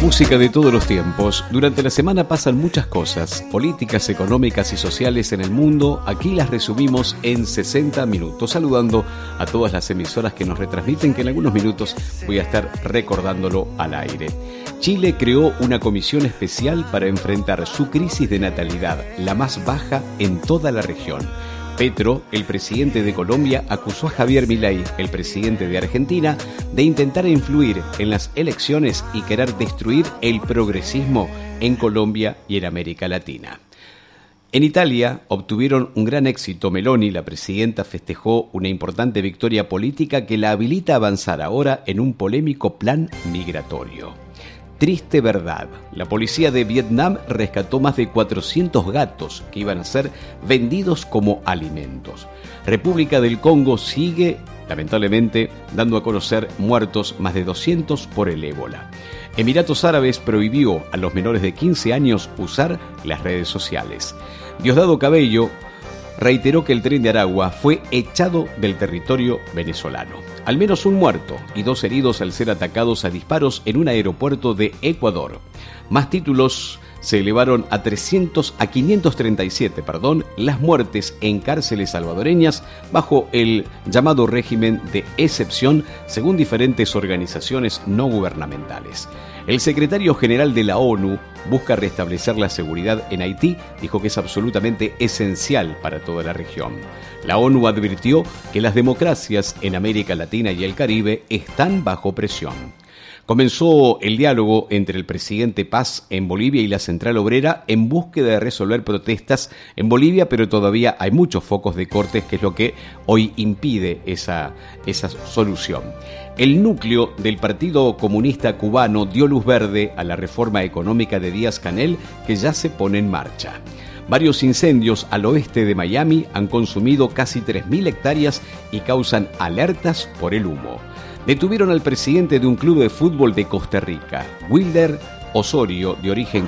música de todos los tiempos. Durante la semana pasan muchas cosas, políticas, económicas y sociales en el mundo. Aquí las resumimos en 60 minutos, saludando a todas las emisoras que nos retransmiten, que en algunos minutos voy a estar recordándolo al aire. Chile creó una comisión especial para enfrentar su crisis de natalidad, la más baja en toda la región. Petro, el presidente de Colombia, acusó a Javier Milei, el presidente de Argentina, de intentar influir en las elecciones y querer destruir el progresismo en Colombia y en América Latina. En Italia obtuvieron un gran éxito. Meloni, la presidenta, festejó una importante victoria política que la habilita a avanzar ahora en un polémico plan migratorio. Triste verdad, la policía de Vietnam rescató más de 400 gatos que iban a ser vendidos como alimentos. República del Congo sigue, lamentablemente, dando a conocer muertos, más de 200 por el ébola. Emiratos Árabes prohibió a los menores de 15 años usar las redes sociales. Diosdado Cabello reiteró que el Tren de Aragua fue echado del territorio venezolano. Al menos un muerto y 2 heridos al ser atacados a disparos en un aeropuerto de Ecuador. Más títulos se elevaron a 537 las muertes en cárceles salvadoreñas bajo el llamado régimen de excepción, según diferentes organizaciones no gubernamentales. El secretario general de la ONU busca restablecer la seguridad en Haití, dijo que es absolutamente esencial para toda la región. La ONU advirtió que las democracias en América Latina y el Caribe están bajo presión. Comenzó el diálogo entre el presidente Paz en Bolivia y la Central Obrera en búsqueda de resolver protestas en Bolivia, pero todavía hay muchos focos de cortes, que es lo que hoy impide esa solución. El núcleo del Partido Comunista Cubano dio luz verde a la reforma económica de Díaz-Canel, que ya se pone en marcha. Varios incendios al oeste de Miami han consumido casi 3.000 hectáreas y causan alertas por el humo. Detuvieron al presidente de un club de fútbol de Costa Rica, Wilder Osorio, de origen